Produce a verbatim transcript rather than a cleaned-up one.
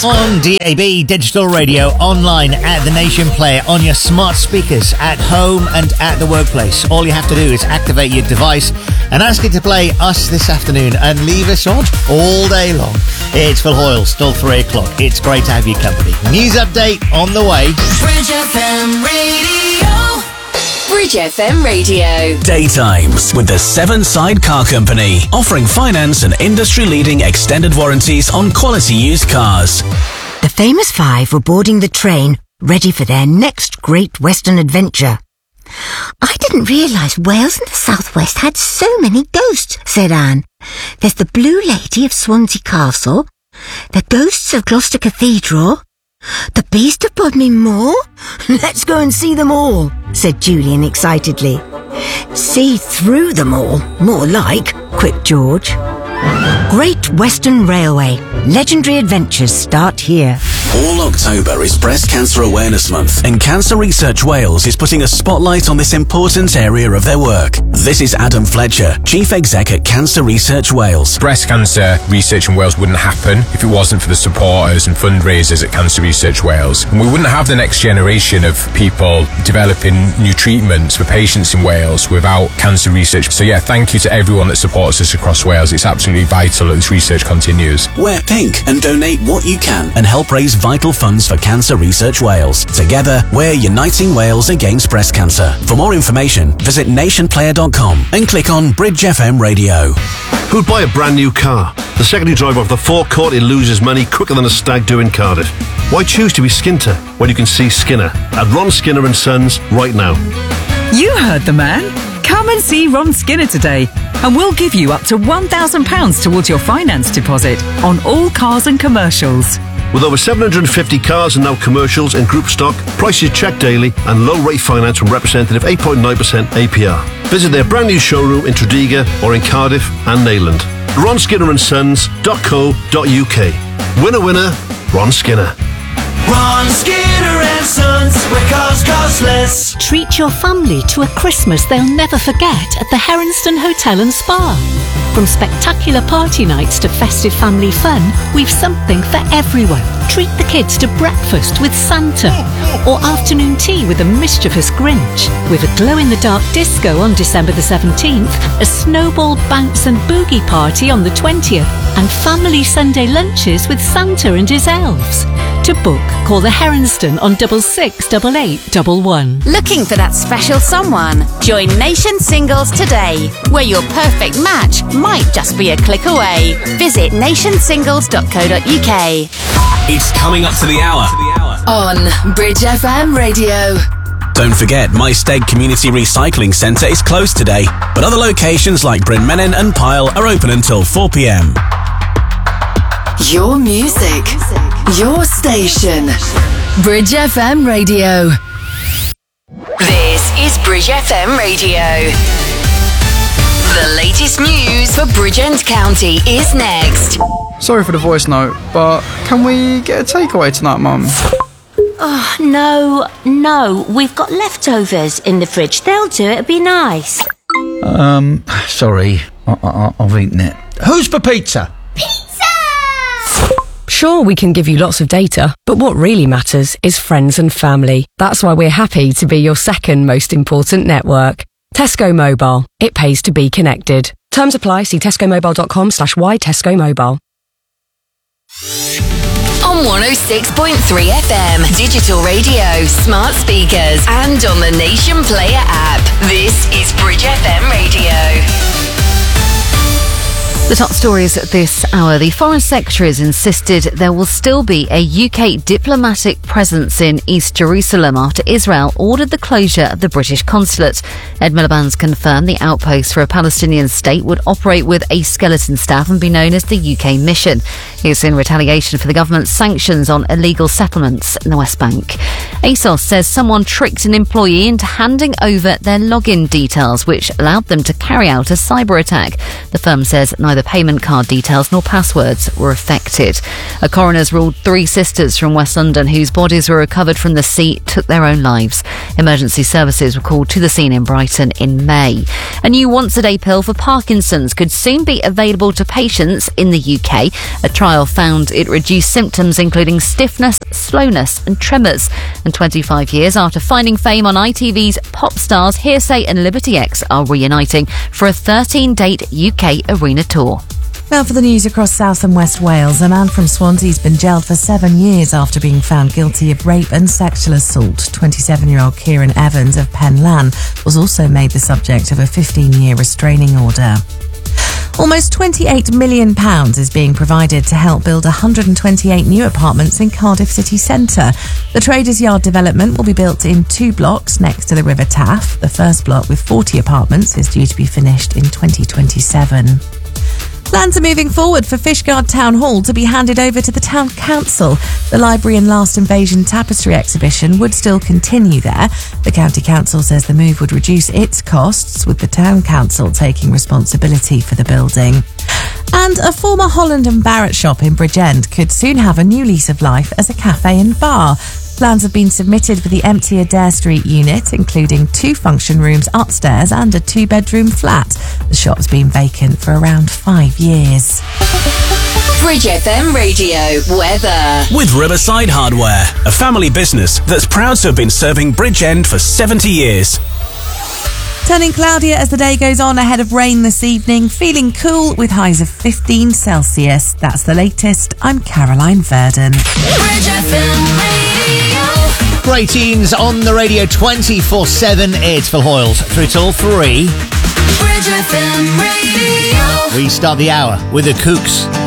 On D A B, digital radio, online, at the Nation Player, on your smart speakers, at home and at the workplace. All you have to do is activate your device and ask it to play us this afternoon and leave us on all day long. It's Phil Hoyle, still three o'clock. It's great to have your company. News update on the way. Bridge F M Radio. Bridge F M Radio. Daytimes with the Seven Side Car Company, offering finance and industry-leading extended warranties on quality used cars. The famous five were boarding the train, ready for their next great Western adventure. I didn't realise Wales and the southwest had so many ghosts, said Anne. There's the Blue Lady of Swansea Castle, the ghosts of Gloucester Cathedral, the Beast of Bodmin Moor. Let's go and see them all, said Julian excitedly. See through them all, more like, quipped George. Great Western Railway. Legendary adventures start here. All October is Breast Cancer Awareness Month, and Cancer Research Wales is putting a spotlight on this important area of their work. This is Adam Fletcher, Chief Exec at Cancer Research Wales. Breast cancer research in Wales wouldn't happen if it wasn't for the supporters and fundraisers at Cancer Research Wales. And we wouldn't have the next generation of people developing new treatments for patients in Wales without cancer research. So yeah, thank you to everyone that supports us across Wales. It's absolutely vital that this research continues. Wear pink and donate what you can and help raise vital funds for Cancer Research Wales. Together, we're uniting Wales against breast cancer. For more information, visit nation player dot com and click on Bridge F M Radio. Who'd buy a brand new car? The secondary driver of the forecourt, it loses money quicker than a stag do in Cardiff. Why choose to be Skinter when you can see Skinner at Ron Skinner and Sons right now? You heard the man. Come and see Ron Skinner today, and we'll give you up to one thousand pounds towards your finance deposit on all cars and commercials. With over seven hundred fifty cars and now commercials in group stock, prices checked daily, and low rate finance from representative eight point nine percent A P R. Visit their brand new showroom in Tredegar or in Cardiff and Neyland. ron skinner and sons dot co dot u k. Winner, winner, Ron Skinner. Ron Skinner and Sons, where cars cost less. Treat your family to a Christmas they'll never forget at the Heronston Hotel and Spa. From spectacular party nights to festive family fun, we've something for everyone. Treat the kids to breakfast with Santa, or afternoon tea with a mischievous Grinch, with a glow-in-the-dark disco on December the seventeenth, a snowball bounce and boogie party on the twentieth, and family Sunday lunches with Santa and his elves. To book, call the Heronston on double six double eight double one. Looking for that special someone? Join Nation Singles today, where your perfect match might just be a click away. Visit nation singles dot co dot u k. It's coming up to the hour. On Bridge F M Radio. Don't forget, Maesteg Community Recycling Centre is closed today, but other locations like Bryn Menyn and Pyle are open until four p m. Your music, your station. Bridge F M Radio. This is Bridge F M Radio. The latest news for Bridgend County is next. Sorry for the voice note, but can we get a takeaway tonight, Mum? Oh, no, no. We've got leftovers in the fridge. They'll do it. It'll be nice. Um, sorry. I, I, I've eaten it. Who's for pizza? Sure, we can give you lots of data, but what really matters is friends and family. That's why we're happy to be your second most important network. Tesco Mobile. It pays to be connected. Terms apply. See tesco mobile dot com slash y Tesco Mobile. On one oh six point three F M, digital radio, smart speakers, and on the Nation Player app. This is Bridge F M Radio. The top stories at this hour. The Foreign Secretary has insisted there will still be a U K diplomatic presence in East Jerusalem after Israel ordered the closure of the British consulate. Ed Miliband's confirmed the outpost for a Palestinian state would operate with a skeleton staff and be known as the U K mission. It's in retaliation for the government's sanctions on illegal settlements in the West Bank. ASOS says someone tricked an employee into handing over their login details, which allowed them to carry out a cyber attack. The firm says neither neither payment card details nor passwords were affected. A coroner's ruled three sisters from West London whose bodies were recovered from the sea took their own lives. Emergency services were called to the scene in Brighton in May. A new once-a-day pill for Parkinson's could soon be available to patients in the U K. A trial found it reduced symptoms including stiffness, slowness and tremors. And twenty-five years after finding fame on I T V's Pop Stars, Hearsay and Liberty X are reuniting for a thirteen-date U K arena tour. Now for the news across South and West Wales. A man from Swansea's been jailed for seven years after being found guilty of rape and sexual assault. twenty-seven-year-old Kieran Evans of Penlan was also made the subject of a fifteen-year restraining order. Almost twenty-eight million pounds is being provided to help build one hundred twenty-eight new apartments in Cardiff city centre. The Traders Yard development will be built in two blocks next to the River Taff. The first block, with forty apartments, is due to be finished in twenty twenty-seven. Plans are moving forward for Fishguard Town Hall to be handed over to the Town Council. The Library and Last Invasion Tapestry exhibition would still continue there. The County Council says the move would reduce its costs, with the Town Council taking responsibility for the building. And a former Holland and Barrett shop in Bridgend could soon have a new lease of life as a cafe and bar. Plans have been submitted for the empty Adair Street unit, including two function rooms upstairs and a two-bedroom flat. The shop's been vacant for around five years. Bridge F M Radio weather. With Riverside Hardware, a family business that's proud to have been serving Bridgend for seventy years. Turning cloudier as the day goes on ahead of rain this evening. Feeling cool with highs of fifteen Celsius. That's the latest. I'm Caroline Verdon. Bridge F M Radio. Great teens on the radio twenty-four seven. It's Phil Hoyles through till three. Bridge F M Radio. We start the hour with the Kooks.